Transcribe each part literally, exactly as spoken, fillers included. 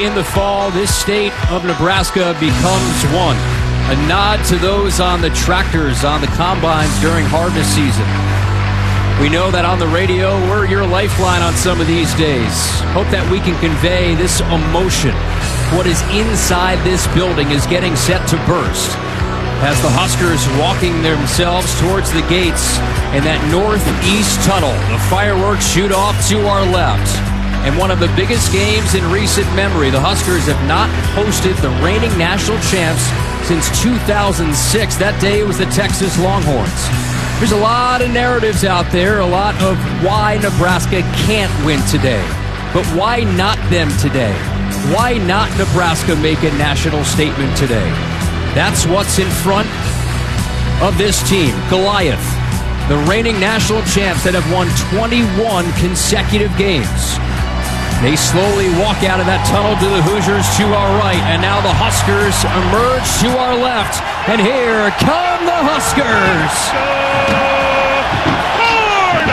In the fall, this state of Nebraska becomes one. A nod to those on the tractors, on the combines during harvest season. We know that on the radio, we're your lifeline on some of these days. Hope that we can convey this emotion. What is inside this building is getting set to burst. As the Huskers walking themselves towards the gates in that northeast tunnel, the fireworks shoot off to our left. And one of the biggest games in recent memory, the Huskers have not hosted the reigning national champs since two thousand six. That day was the Texas Longhorns. There's a lot of narratives out there, a lot of why Nebraska can't win today. But why not them today? Why not Nebraska make a national statement today? That's what's in front of this team. Goliath, the reigning national champs that have won twenty-one consecutive games. They slowly walk out of that tunnel to the Hoosiers to our right, and now the Huskers emerge to our left. And here come the Huskers! Horn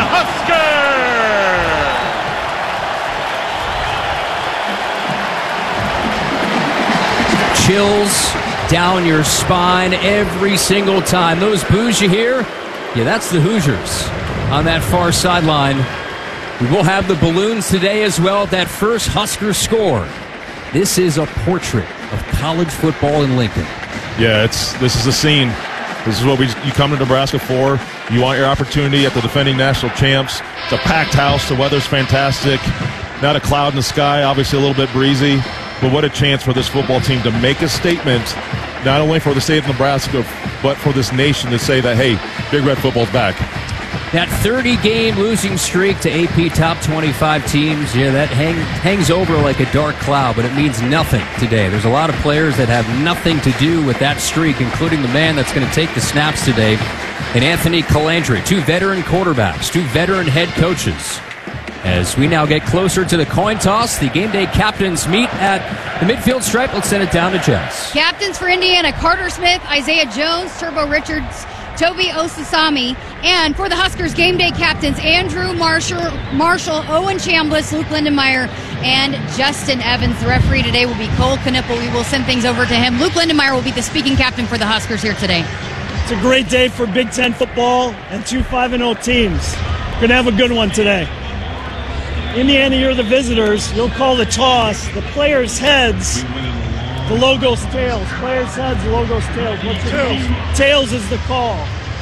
Husker! Chills down your spine every single time. Those boos you hear? Yeah, that's the Hoosiers on that far sideline. We will have the balloons today as well. That first Husker score. This is a portrait of college football in Lincoln. Yeah, it's this is a scene. This is what we you come to Nebraska for. You want your opportunity at the defending national champs. It's a packed house. The weather's fantastic. Not a cloud in the sky. Obviously a little bit breezy. But what a chance for this football team to make a statement, not only for the state of Nebraska, but for this nation to say that, hey, Big Red football's back. That thirty-game losing streak to A P top twenty-five teams, yeah, that hang, hangs over like a dark cloud, but it means nothing today. There's a lot of players that have nothing to do with that streak, including the man that's going to take the snaps today, and Anthony Calandri, two veteran quarterbacks, two veteran head coaches. As we now get closer to the coin toss, the game day captains meet at the midfield stripe. Let's send it down to Jess. Captains for Indiana, Carter Smith, Isaiah Jones, Turbo Richards, Toby Osasami, and for the Huskers game day captains, Andrew Marshall, Marshall, Owen Chambliss, Luke Lindenmeyer, and Justin Evans. The referee today will be Cole Knipple. We will send things over to him. Luke Lindenmeyer will be the speaking captain for the Huskers here today. It's a great day for Big Ten football and two five and oh teams. We're going to have a good one today. Indiana, you're the visitors. You'll call the toss. The players' heads, the logo's tails. Players' heads, the logo's tails. What's your tails? Tails is the call.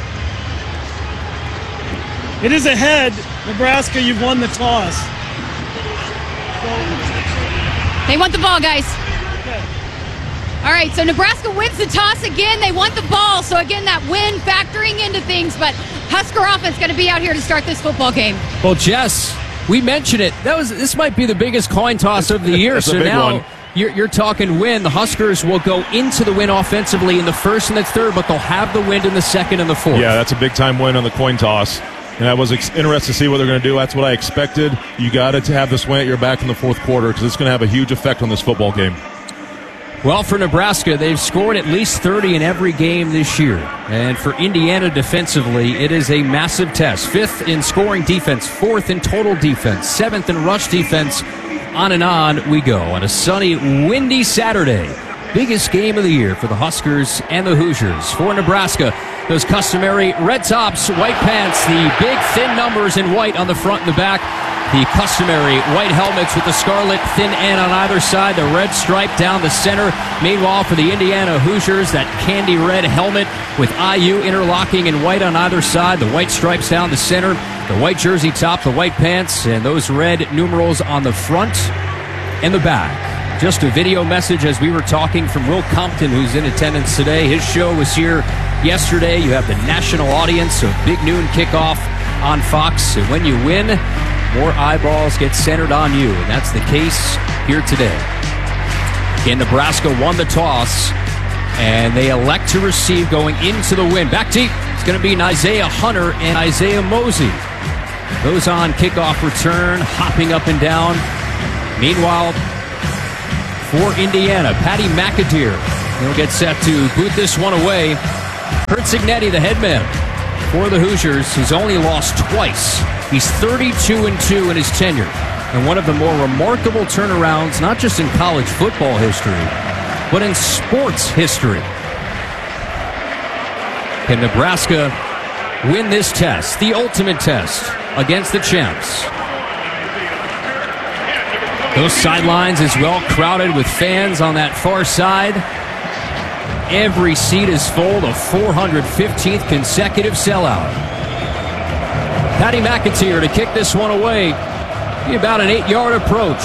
It is a head. Nebraska, you've won the toss. They want the ball, guys. Okay. All right, so Nebraska wins the toss again. They want the ball. So, again, that win factoring into things. But Husker offense going to be out here to start this football game. Well, Jess, we mentioned it. That was This might be the biggest coin toss of the year. That's so a big now one. You're, you're talking win. The Huskers will go into the win offensively in the first and the third, but they'll have the win in the second and the fourth. Yeah, that's a big-time win on the coin toss. And I was ex- interested to see what they're going to do. That's what I expected. You got to have this win at your back in the fourth quarter because it's going to have a huge effect on this football game. Well, for Nebraska, they've scored at least thirty in every game this year. And for Indiana defensively, it is a massive test. Fifth in scoring defense, fourth in total defense, seventh in rush defense. On and on we go on a sunny, windy Saturday. Biggest game of the year for the Huskers and the Hoosiers. For Nebraska, those customary red tops, white pants, the big thin numbers in white on the front and the back. The customary white helmets with the scarlet thin end on either side, the red stripe down the center. Meanwhile, for the Indiana Hoosiers, that candy red helmet with I U interlocking in white on either side, the white stripes down the center, the white jersey top, the white pants, and those red numerals on the front and the back. Just a video message as we were talking from Will Compton, who's in attendance today. His show was here yesterday. You have the national audience, so big noon kickoff on Fox. And when you win, more eyeballs get centered on you, and that's the case here today. And Nebraska won the toss, and they elect to receive going into the win. Back deep, it's going to be Isaiah Hunter and Isaiah Mosey. Those on kickoff return, hopping up and down. Meanwhile, for Indiana, Patty McAteer, he'll get set to boot this one away. Kurt Cignetti, the head man for the Hoosiers, he's only lost twice. He's thirty-two and two in his tenure. and one of the more remarkable turnarounds, not just in college football history, but in sports history. Can Nebraska win this test, the ultimate test, against the champs? Those sidelines as well crowded with fans on that far side. Every seat is full, the four hundred fifteenth consecutive sellout. Patty McAteer to kick this one away. Be about an eight-yard approach.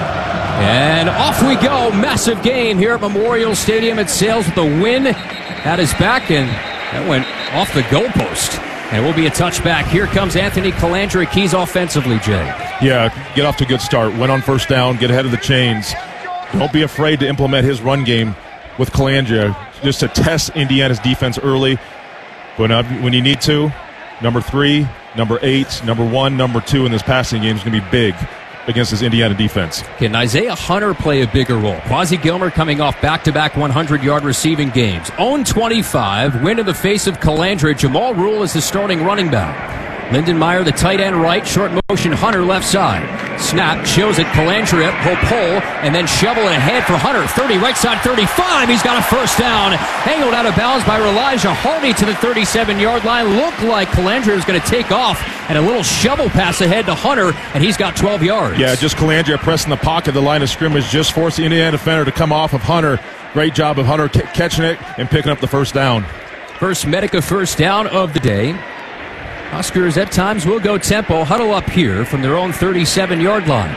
And off we go. Massive game here at Memorial Stadium at Sales with the win at his back, and that went off the goalpost. And it will be a touchback. Here comes Anthony Calandra Keys offensively, Jay. Yeah, get off to a good start. Went on first down, get ahead of the chains. Don't be afraid to implement his run game with Calandra, just to test Indiana's defense early. But when you need to, number three, number eight, number one, number two in this passing game is going to be big against this Indiana defense. Can Isaiah Hunter play a bigger role? Quasi Gilmer coming off back-to-back hundred-yard receiving games. Own twenty-five, win in the face of Calandra. Jamal Rule is the starting running back. Lindenmeyer, the tight end right, short motion, Hunter left side. Snap, shows it, Calandra, pull, pull, and then shovel it ahead for Hunter. thirty, right side, thirty-five, he's got a first down. Angled out of bounds by Elijah Hardy to the thirty-seven-yard line. Looked like Calandra was going to take off, and a little shovel pass ahead to Hunter, and he's got twelve yards. Yeah, just Calandra pressing the pocket, the line of scrimmage, just forced the Indiana defender to come off of Hunter. Great job of Hunter c- catching it and picking up the first down. First Medica first down of the day. Huskers at times will go tempo, huddle up here from their own thirty-seven-yard line.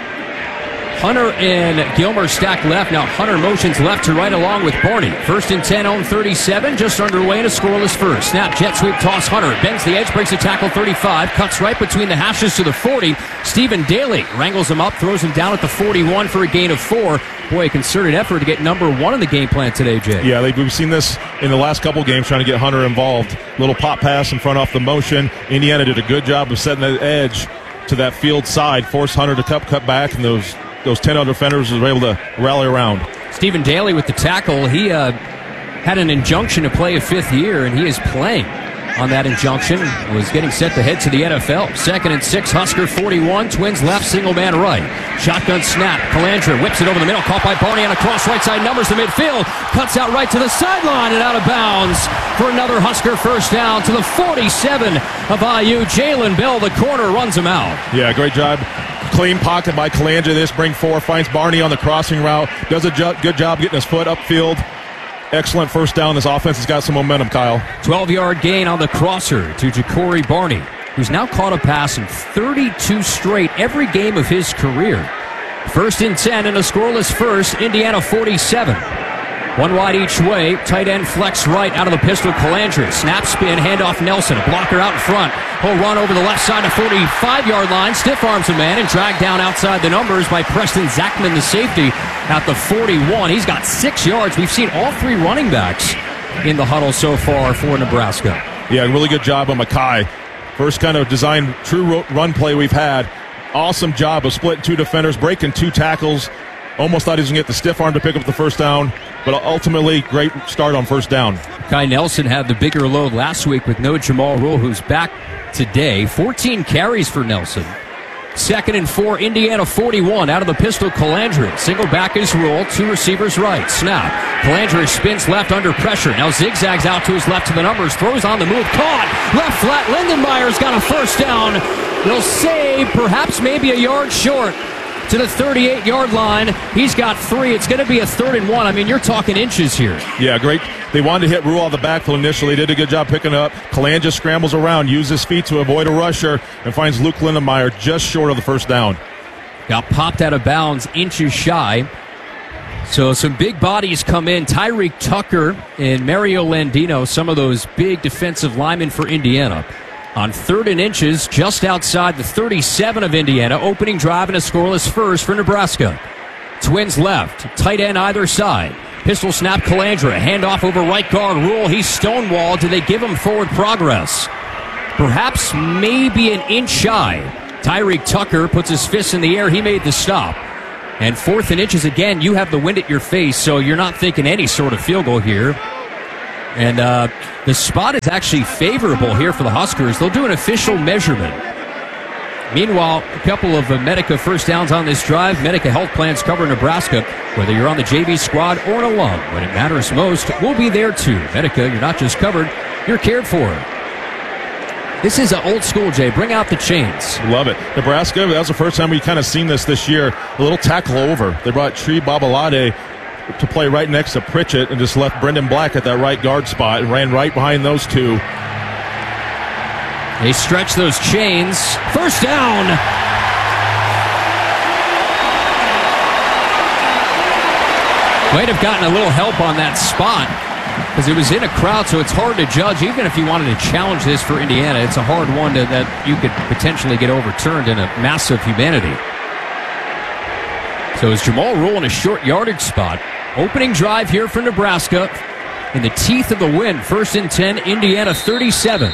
Hunter and Gilmer stack left. Now Hunter motions left to right along with Barney. First and ten on thirty-seven, just underway in a scoreless first. Snap, jet sweep, toss, Hunter. Bends the edge, breaks a tackle, thirty-five. Cuts right between the hashes to the forty. Stephen Daly wrangles him up, throws him down at the forty-one for a gain of four. Boy, a concerted effort to get number one in the game plan today, Jay. Yeah, we've seen this in the last couple games trying to get Hunter involved. Little pop pass in front off the motion. Indiana did a good job of setting the edge to that field side, forced Hunter to cut, cut back, and those those ten other defenders were able to rally around. Stephen Daly with the tackle. He uh, had an injunction to play a fifth year, and he is playing on that injunction. Was getting set to head to the N F L. Second and six, Husker forty-one, Twins left, single man right. Shotgun snap, Calandra whips it over the middle, caught by Barney on a cross, right side numbers the midfield, cuts out right to the sideline and out of bounds for another Husker first down to the forty-seven of I U. Jalen Bell, the corner, runs him out. Yeah, great job. Clean pocket by Calandra. This bring four, finds Barney on the crossing route, does a jo- good job getting his foot upfield. Excellent first down. This offense has got some momentum, Kyle. twelve-yard gain on the crosser to Ja'Cory Barney, who's now caught a pass in thirty-two straight, every game of his career. First and ten in a scoreless first, Indiana forty-seven. One wide each way, tight end flex right out of the pistol, Calandra. Snap, spin, handoff Nelson, a blocker out in front. He'll run over the left side of forty-five-yard line, stiff arms a man, and dragged down outside the numbers by Preston Zachman, the safety, at the forty-one. He's got six yards. We've seen all three running backs in the huddle so far for Nebraska. Yeah, really good job on Mackay. First kind of designed true run play we've had. Awesome job of splitting two defenders, breaking two tackles. Almost thought he was going to get the stiff arm to pick up the first down, but ultimately, great start on first down. Kai Nelson had the bigger load last week with no Jamal Rule, who's back today. fourteen carries for Nelson. Second and four, Indiana forty-one. Out of the pistol, Calandra. Single back is Rule, two receivers right. Snap. Calandra spins left under pressure. Now zigzags out to his left to the numbers. Throws on the move. Caught. Left flat. Lindenmeyer's got a first down. They'll save, perhaps maybe a yard short, to the thirty-eight-yard line. He's got three. It's going to be a third and one. I mean, you're talking inches here. Yeah, great. They wanted to hit Rule on the backfield initially. Did a good job picking up. Calandra scrambles around, uses his feet to avoid a rusher, and finds Luke Lindenmeyer just short of the first down. Got popped out of bounds, inches shy. So some big bodies come in. Tyreek Tucker and Mario Landino, some of those big defensive linemen for Indiana. On third and inches, just outside the thirty-seven of Indiana, opening drive and a scoreless first for Nebraska. Twins left, tight end either side. Pistol snap, Calandra, handoff over right guard Rule. He's stonewalled. Do they give him forward progress? Perhaps maybe an inch shy. Tyreek Tucker puts his fist in the air. He made the stop. And fourth and inches again, you have the wind at your face, so you're not thinking any sort of field goal here. And uh, the spot is actually favorable here for the Huskers. They'll do an official measurement. Meanwhile, a couple of uh, Medica first downs on this drive. Medica Health Plans cover Nebraska. Whether you're on the J V squad or an alum, when it matters most, we'll be there too. Medica, you're not just covered, you're cared for. This is an old school, Jay. Bring out the chains. Love it. Nebraska, that was the first time we kind of seen this this year. A little tackle over. They brought Tree Babalade to play right next to Pritchett and just left Brendan Black at that right guard spot and ran right behind those two. They stretch those chains. First down. Might have gotten a little help on that spot because it was in a crowd, so it's hard to judge. Even if you wanted to challenge this for Indiana, it's a hard one to, that you could potentially get overturned in a massive humanity. So it's Jamal Rule in a short yardage spot. Opening drive here for Nebraska in the teeth of the wind. First and ten, Indiana thirty-seven.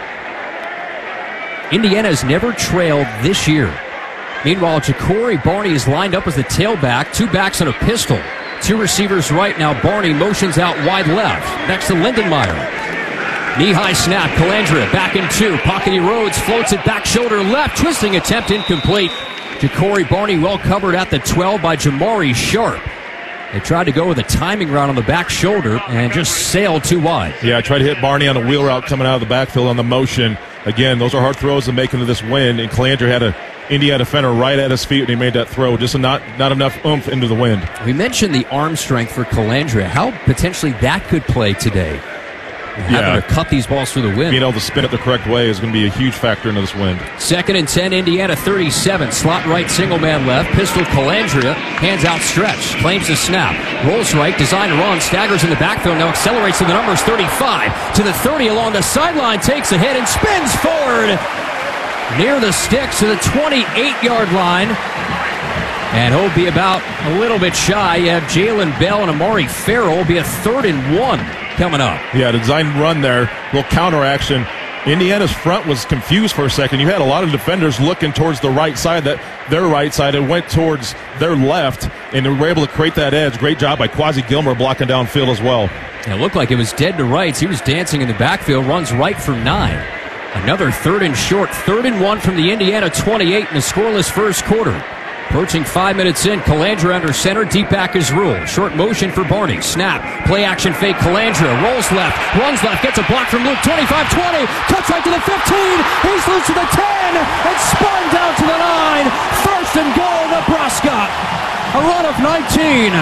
Indiana has never trailed this year. Meanwhile, Ja'Cory Barney is lined up as the tailback. Two backs and a pistol. Two receivers right now. Barney motions out wide left. Next to Lindenmeyer. Knee-high snap. Calandria back in two. Pockety Rhodes floats it back shoulder left. Twisting attempt incomplete. Ja'Cory Barney well covered at the twelve by Jamari Sharp. They tried to go with a timing route on the back shoulder and just sailed too wide. Yeah, I tried to hit Barney on the wheel route coming out of the backfield on the motion. Again, those are hard throws to make into this wind, and Calandria had a Indiana defender right at his feet when he made that throw. Just not not enough oomph into the wind. We mentioned the arm strength for Calandria. How potentially that could play today. Having Yeah. to cut these balls through the wind. Being able to spin it the correct way is going to be a huge factor into this wind. Second and ten, Indiana thirty-seven. Slot right, single man left. Pistol Calandria. Hands out stretch. Claims the snap. Rolls right. Design run. Staggers in the backfield. Now accelerates to the numbers thirty-five. To the thirty along the sideline. Takes a hit and spins forward. Near the sticks to the twenty-eight-yard line. And he'll be about a little bit shy. You have Jalen Bell and Amari Farrell. Will be a third and one coming up. Yeah, the design run there, little counter action. Indiana's front was confused for a second. You had a lot of defenders looking towards the right side, that their right side, and went towards their left, and they were able to create that edge. Great job by Quasi Gilmer blocking downfield as well. It looked like it was dead to rights. He was dancing in the backfield, runs right for nine. Another third and short, third and one from the Indiana twenty-eight in a scoreless first quarter. Approaching five minutes in, Calandria under center, deep back is Rule. Short motion for Barney. Snap, play action fake, Calandria rolls left, runs left, gets a block from Luke, twenty-five twenty, cuts right to the fifteen, he's loose to the ten, and spun down to the nine. First and goal, Nebraska. A run of nineteen.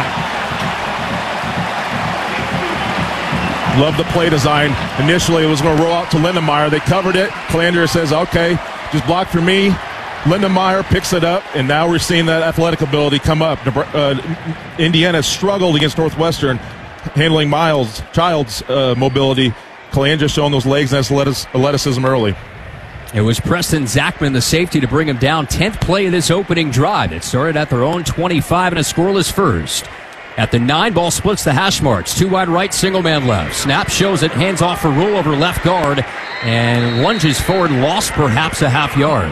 Love the play design. Initially, it was going to roll out to Lindenmeyer. They covered it. Calandria says, okay, just block for me. Lindenmeyer picks it up, and now we're seeing that athletic ability come up. Uh, Indiana struggled against Northwestern, handling Miles Child's uh, mobility. Calandria showing those legs and athleticism early. It was Preston Zachman, the safety, to bring him down. tenth play of this opening drive. It started at their own twenty-five and a scoreless first. At the nine, ball splits the hash marks. Two wide right, single man left. Snap shows it, hands off for Rule over left guard, and lunges forward, lost perhaps a half yard.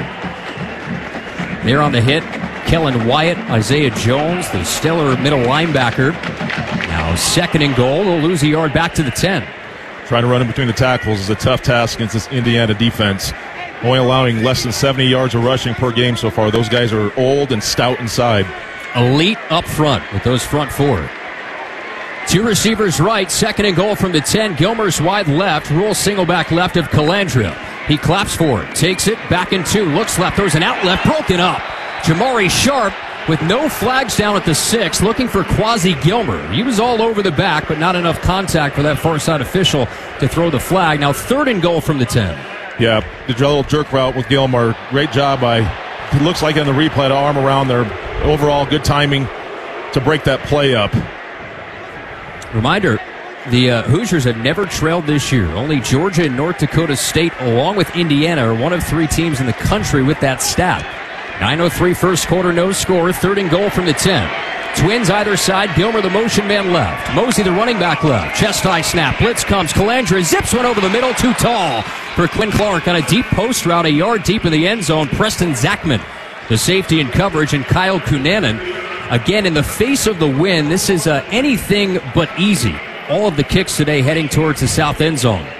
There on the hit, Kellen Wyatt, Isaiah Jones, the stellar middle linebacker. Now second and goal, they'll lose a yard back to the ten. Trying to run in between the tackles is a tough task against this Indiana defense. Only allowing less than seventy yards of rushing per game so far. Those guys are old and stout inside. Elite up front with those front four. Two receivers right, second and goal from the ten. Gilmer's wide left, Rule single back left of Calandria. He claps forward, takes it, back in two, looks left, throws an out left, broken up. Jamari Sharp with no flags down at the six, looking for Quasi Gilmer. He was all over the back, but not enough contact for that far side official to throw the flag. Now third and goal from the ten. Yeah, the little jerk route with Gilmer. Great job by, it looks like in the replay, the arm around there. Overall, good timing to break that play up. Reminder, the uh, Hoosiers have never trailed this year. Only Georgia and North Dakota State, along with Indiana, are one of three teams in the country with that stat. nine oh three first quarter, no score. Third and goal from the ten. Twins either side. Gilmer, the motion man left. Mosey, the running back left. Chest high snap. Blitz comes. Calandria zips one over the middle. Too tall for Quinn Clark on a deep post route, a yard deep in the end zone. Preston Zachman, the safety and coverage, and Kyle Kunanen. Again, in the face of the wind, this is uh, anything but easy. All of the kicks today heading towards the south end zone.